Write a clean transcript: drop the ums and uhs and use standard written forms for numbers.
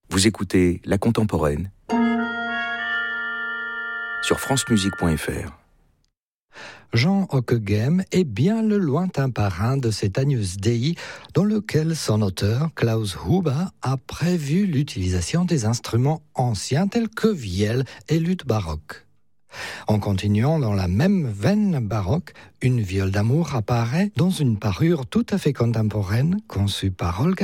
Vous écoutez La Contemporaine sur francemusique.fr. Jean Ockeghem est bien le lointain parrain de cet Agnus Dei dans lequel son auteur, Klaus Huber, a prévu l'utilisation des instruments anciens tels que vielle et luth baroque. En continuant dans la même veine baroque, une viole d'amour apparaît dans une parure tout à fait contemporaine conçue par Olga